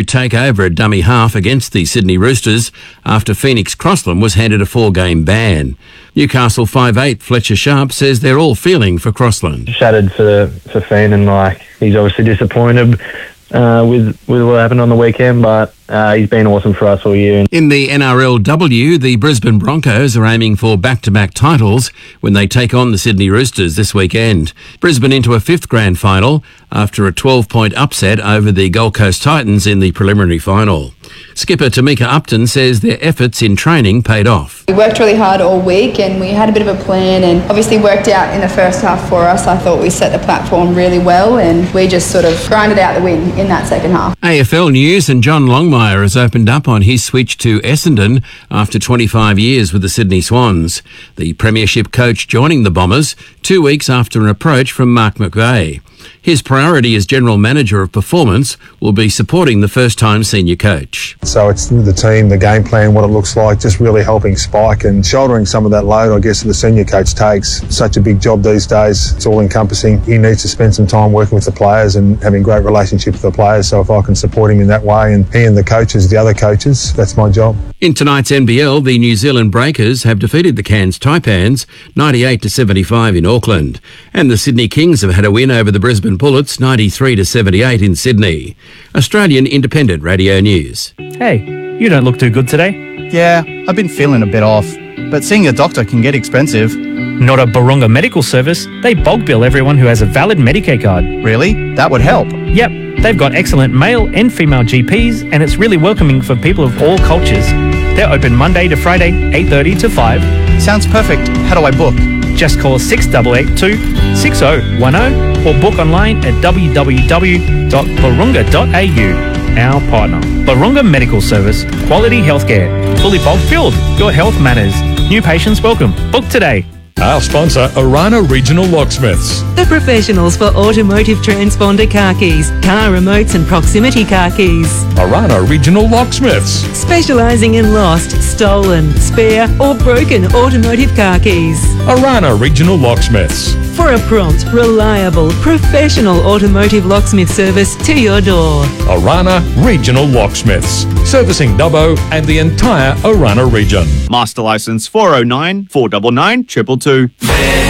take over at dummy half against the Sydney Roosters after Phoenix Crossland was handed a 4-game ban. Newcastle 5'8" Fletcher Sharp says they're all feeling for Crossland. Shattered for Feen, and he's obviously disappointed with what happened on the weekend, but he's been awesome for us all year. In the NRLW, the Brisbane Broncos are aiming for back-to-back titles when they take on the Sydney Roosters this weekend. Brisbane into a 5th grand final after a 12-point upset over the Gold Coast Titans in the preliminary final. Skipper Tamika Upton says their efforts in training paid off. We worked really hard all week and we had a bit of a plan, and obviously worked out in the first half for us. I thought we set the platform really well and we just sort of grinded out the win in that second half. AFL news, and John Longmire has opened up on his switch to Essendon after 25 years with the Sydney Swans. The premiership coach joining the Bombers 2 weeks after an approach from Mark McVeigh. His priority as General Manager of Performance will be supporting the first-time senior coach. So it's the team, the game plan, what it looks like, just really helping Spike and shouldering some of that load, I guess, that the senior coach takes. Such a big job these days. It's all-encompassing. He needs to spend some time working with the players and having great relationships with the players. So if I can support him in that way, and he and the coaches, the other coaches, that's my job. In tonight's NBL, the New Zealand Breakers have defeated the Cairns Taipans 98-75 in Auckland, and the Sydney Kings have had a win over the Brisbane Bullets 93-78 in Sydney. Australian Independent Radio News. Hey, you don't look too good today. Yeah, I've been feeling a bit off, but seeing a doctor can get expensive. Not at Barunga Medical Service. They bulk bill everyone who has a valid Medicare card. Really? That would help. Yep, they've got excellent male and female GPs, and it's really welcoming for people of all cultures. They're open Monday to Friday, 8:30 to 5. Sounds perfect. How do I book? Just call 6882-6010 or book online at www.barunga.au. Our partner, Barunga Medical Service, quality healthcare, fully bulk filled. Your health matters. New patients welcome. Book today. Our sponsor, Orana Regional Locksmiths. The professionals for automotive transponder car keys, car remotes and proximity car keys. Orana Regional Locksmiths. Specialising in lost, stolen, spare or broken automotive car keys. Orana Regional Locksmiths. For a prompt, reliable, professional automotive locksmith service to your door. Orana Regional Locksmiths. Servicing Dubbo and the entire Orana region. Master Licence 409 499 222.